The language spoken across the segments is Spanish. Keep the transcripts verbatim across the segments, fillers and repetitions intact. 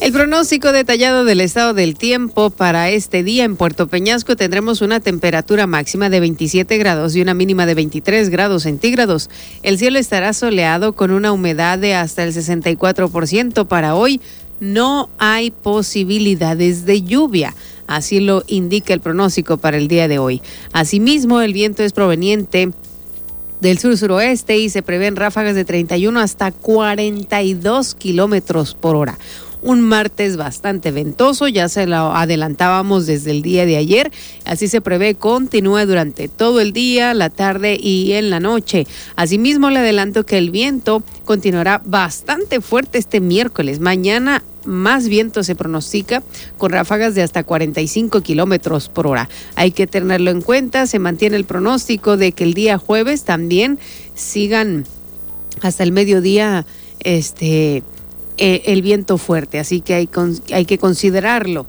El pronóstico detallado del estado del tiempo para este día en Puerto Peñasco: tendremos una temperatura máxima de veintisiete grados y una mínima de veintitrés grados centígrados. El cielo estará soleado con una humedad de hasta el sesenta y cuatro por ciento. Para hoy no hay posibilidades de lluvia. Así lo indica el pronóstico para el día de hoy. Asimismo, el viento es proveniente del sur-suroeste y se prevén ráfagas de treinta y uno hasta cuarenta y dos kilómetros por hora. Un martes bastante ventoso, ya se lo adelantábamos desde el día de ayer. Así se prevé continúa durante todo el día, la tarde y en la noche. Asimismo, le adelanto que el viento continuará bastante fuerte este miércoles. Mañana más viento se pronostica con ráfagas de hasta cuarenta y cinco kilómetros por hora. Hay que tenerlo en cuenta. Se mantiene el pronóstico de que el día jueves también sigan hasta el mediodía este eh, el viento fuerte, así que hay, con, hay que considerarlo.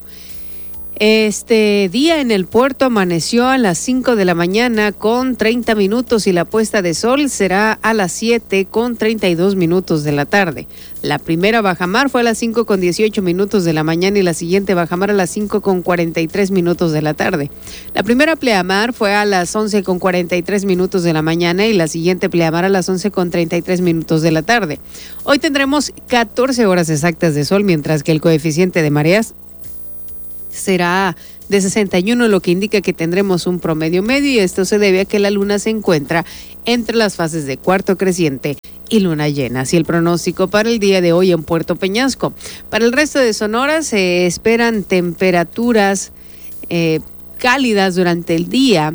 Este día en el puerto amaneció a las cinco de la mañana con treinta minutos y la puesta de sol será a las siete con treinta y dos minutos de la tarde. La primera bajamar fue a las cinco con dieciocho minutos de la mañana y la siguiente bajamar a las cinco con cuarenta y tres minutos de la tarde. La primera pleamar fue a las once con cuarenta y tres minutos de la mañana y la siguiente pleamar a las once con treinta y tres minutos de la tarde. Hoy tendremos catorce horas exactas de sol, mientras que el coeficiente de mareas será de sesenta y uno, lo que indica que tendremos un promedio medio, y esto se debe a que la luna se encuentra entre las fases de cuarto creciente y luna llena. Así el pronóstico para el día de hoy en Puerto Peñasco. Para el resto de Sonora se esperan temperaturas eh, cálidas durante el día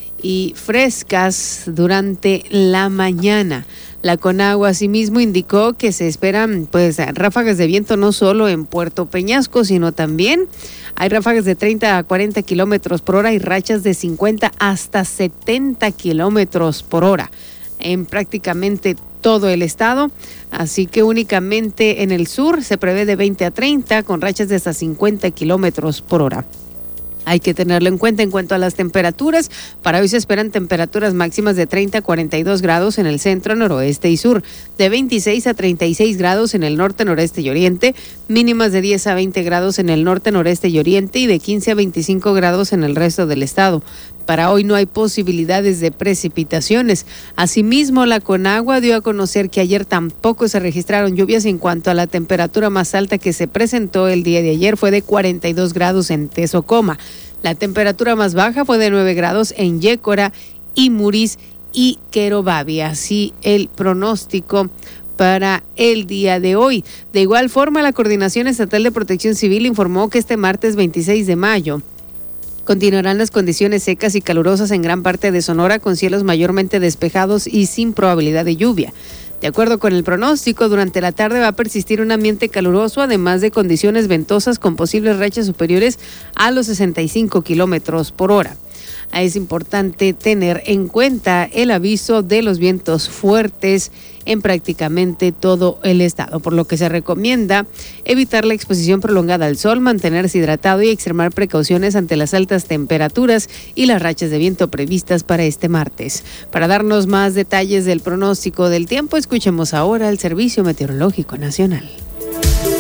y frescas durante la mañana. La Conagua asimismo indicó que se esperan pues ráfagas de viento no solo en Puerto Peñasco, sino también hay ráfagas de treinta a cuarenta kilómetros por hora y rachas de cincuenta hasta setenta kilómetros por hora en prácticamente todo el estado. Así que únicamente en el sur se prevé de veinte a treinta con rachas de hasta cincuenta kilómetros por hora. Hay que tenerlo en cuenta en cuanto a las temperaturas. Para hoy se esperan temperaturas máximas de treinta a cuarenta y dos grados en el centro, noroeste y sur, de veintiséis a treinta y seis grados en el norte, noreste y oriente, mínimas de diez a veinte grados en el norte, noreste y oriente y de quince a veinticinco grados en el resto del estado. Para hoy no hay posibilidades de precipitaciones. Asimismo, la Conagua dio a conocer que ayer tampoco se registraron lluvias. En cuanto a la temperatura más alta que se presentó el día de ayer fue de cuarenta y dos grados en Tezocoma. La temperatura más baja fue de nueve grados en Yécora, Imuris y Querobabi. Así el pronóstico para el día de hoy. De igual forma, la Coordinación Estatal de Protección Civil informó que este martes veintiséis de mayo continuarán las condiciones secas y calurosas en gran parte de Sonora, con cielos mayormente despejados y sin probabilidad de lluvia. De acuerdo con el pronóstico, durante la tarde va a persistir un ambiente caluroso, además de condiciones ventosas con posibles rachas superiores a los sesenta y cinco kilómetros por hora. Es importante tener en cuenta el aviso de los vientos fuertes en prácticamente todo el estado, por lo que se recomienda evitar la exposición prolongada al sol, mantenerse hidratado y extremar precauciones ante las altas temperaturas y las rachas de viento previstas para este martes. Para darnos más detalles del pronóstico del tiempo, escuchemos ahora el Servicio Meteorológico Nacional.